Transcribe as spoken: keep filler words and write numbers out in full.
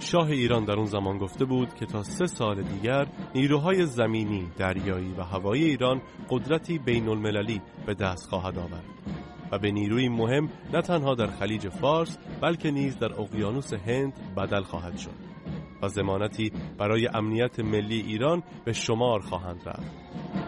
شاه ایران در اون زمان گفته بود که تا سه سال دیگر نیروهای زمینی، دریایی و هوایی ایران قدرتی بین المللی به دست خواهد آورد و به نیروی مهم نه تنها در خلیج فارس بلکه نیز در اقیانوس هند بدل خواهد شد و ضمانتی برای امنیت ملی ایران به شمار خواهند رفت.